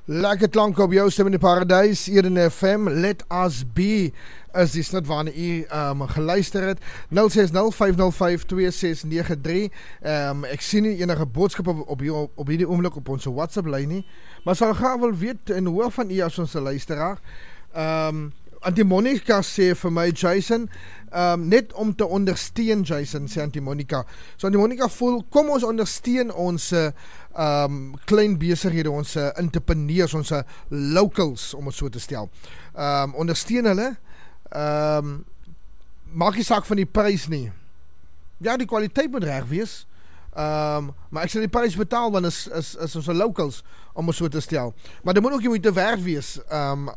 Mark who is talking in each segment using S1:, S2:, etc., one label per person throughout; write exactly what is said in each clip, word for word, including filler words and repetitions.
S1: Lekker klank op jou stem in die paradijs, hier in F M, Let Us Be, is die snit waarna u um, geluister het, nul ses nul vyf nul vyf twee ses nege drie, um, ek sien nie enige boodskap op, op, op, op hierdie oomblik op ons WhatsApp lyn nie, maar sal graag wil weet en hoor van u as ons luisteraar. Um, Anti-Monica sê vir my, Jason, um, net om te ondersteun, Jason, sê Anti-Monica. So Anti-Monica voel, kom ons ondersteun ons um, klein besighede, ons entrepreneurs, ons locals, om het so te stel. Um, ondersteun hulle, um, maak die saak van die prys nie. Ja, die kwaliteit moet reg wees, um, maar ek sal die prys betaal, want is, is, is ons locals, om het so te stel. Maar dit moet ook jy moet te werk wees, um,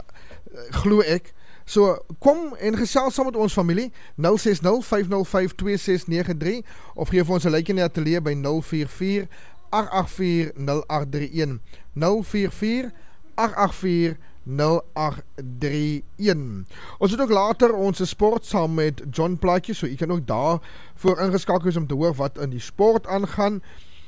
S1: glo ek. So, kom en gesels saam met ons familie, nul ses nul vyf nul vyf twee ses nege drie, of geef ons een like in die atelier by nul vier vier agt agt vier nul agt drie een, nul vier vier agt agt vier nul agt drie een. Ons het ook later ons sport saam met John Plaatje, so jy kan ook daar voor ingeskakel is om te hoor wat in die sport aangaan.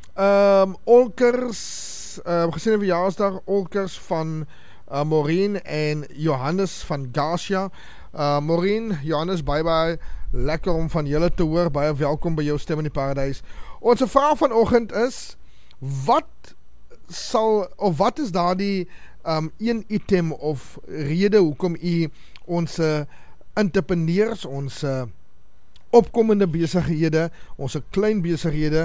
S1: Um, Olkers, um, gesien in verjaarsdag, Olkers van Uh, Maureen en Johannes van Garcia. Uh, Maureen, Johannes, bye bye. Lekker om van julle te hoor. Baie welkom by jou stem in die paradijs. Onze vraag vanoggend is, wat sal, of wat is daar die um, een item of rede hoekom u ons entrepreneurs, ons opkomende besighede, ons klein besighede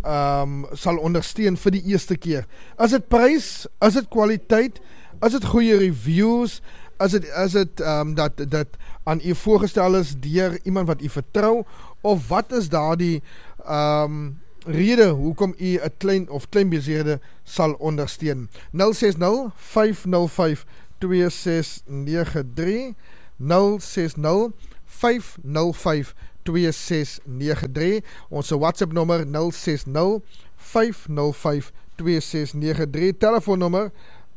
S1: um, sal ondersteun vir die eerste keer? Is het prys? Is het kwaliteit? Is het goeie reviews? Is het, is het um, dat, dat aan u voorgestel is deur iemand wat u vertrou? Of wat is daar die um, rede hoekom u een klein of klein besighede sal ondersteun? nul ses nul vyf nul vyf twee ses nege drie, nul ses nul vyf nul vyf twee ses nege drie, ons WhatsApp nommer nul ses nul vyf nul vyf twee ses nege drie, telefoonnummer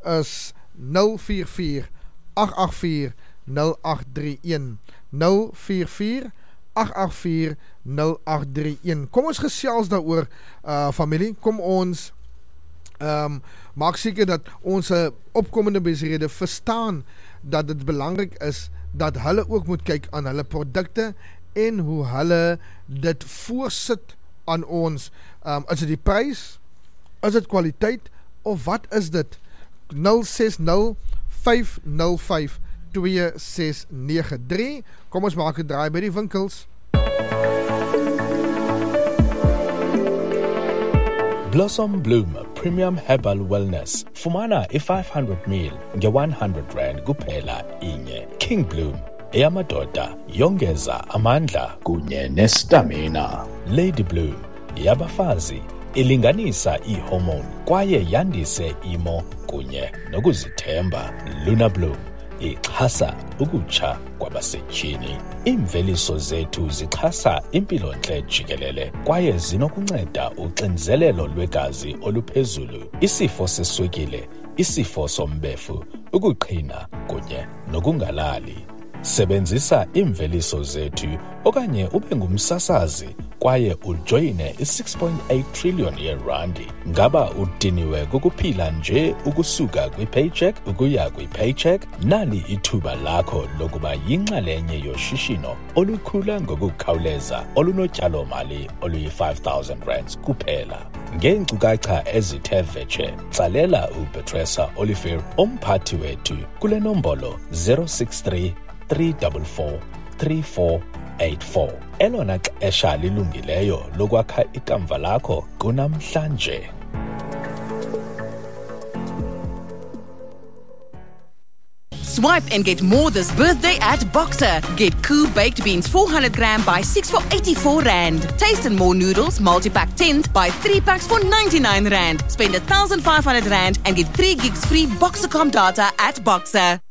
S1: is nul vier vier agt agt vier nul agt drie een, nul vier vier agt agt vier nul agt drie een. Kom ons gesels daaroor, uh, familie, kom ons um, maak seker dat ons opkomende besighede verstaan dat dit belangrik is dat hulle ook moet kyk aan hulle produkte en hoe hulle dit voorsit aan ons. Um, is dit die prys? Is dit kwaliteit? Of wat is dit? nul ses nul vyf nul vyf twee ses nege drie. Kom ons maak 'n draai by die winkels.
S2: Blossom Bloom Premium Herbal Wellness. Fumana i five hundred milliliters nge one hundred rand kuphela inye. King Bloom eyamadoda yongeza amandla kunye nestamina. Lady Bloom yabafazi ilinganisa i-hormone kwaye yandise imo kunye nokuzithemba. Luna Bloom ixhasa ukutsha kwabasetyhini. Iimveliso zethu zixhasa impilontle jikelele kwaye zinokunceda uxinzelelo lwegazi oluphezulu, isifo seswekile, isifo sombefu, ukuqhina kunye nokungalali. Sebenzisa iimveliso zethu okanye ube ngumsasazi kwaye ujoyine i-six point eight trillion yeerandi. Ngaba udiniwe kukuphila nje ukusuka kwi-paycheck ukuya kwi-paycheck? Nali ithuba lakho lokuba yinxalenye yoshishino olukhula ngokukhawuleza olunotyalo-mali oluyi-five thousand rands kuphela. Ngeenkcukacha ezithe vetshe, tsalela uPetressa Oliver, umphathi wethu, kule nombolo zero six three three four four three four eight four. Elona xesha lilungileyo lokwakha ikamva lakho kunamhlanje.
S3: Swipe and get more this birthday at Boxer. Get Koo baked beans four hundred gram by six for eighty-four rand. Taste and more noodles multi-pack tens by three packs for ninety-nine rand. Spend one thousand five hundred rand and get three gigs free Boxercom data at Boxer.